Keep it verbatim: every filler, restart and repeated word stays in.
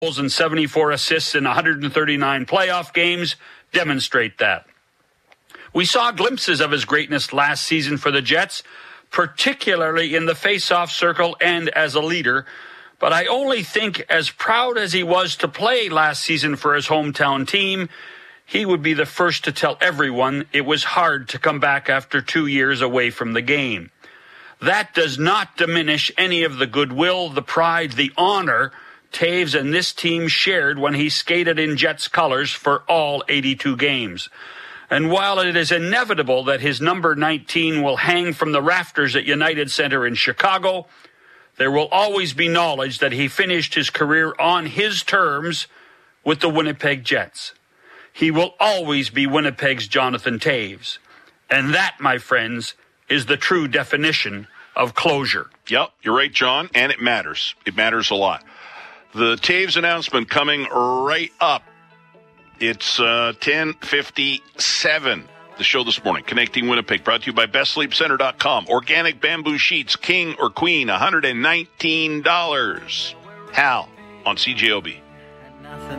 goals and seventy-four assists in one hundred thirty-nine playoff games demonstrate that. We saw glimpses of his greatness last season for the Jets, particularly in the face-off circle and as a leader. But I only think as proud as he was to play last season for his hometown team, he would be the first to tell everyone it was hard to come back after two years away from the game. That does not diminish any of the goodwill, the pride, the honor Toews and this team shared when he skated in Jets colors for all eighty-two games. And while it is inevitable that his number nineteen will hang from the rafters at United Center in Chicago, there will always be knowledge that he finished his career on his terms with the Winnipeg Jets. He will always be Winnipeg's Jonathan Toews. And that, my friends, is the true definition of closure. Yep, you're right, John, and it matters. It matters a lot. The Toews announcement coming right up. It's uh, ten fifty-seven. The show this morning, Connecting Winnipeg, brought to you by best sleep center dot com. Organic bamboo sheets, king or queen, one hundred nineteen dollars. Hal on C J O B.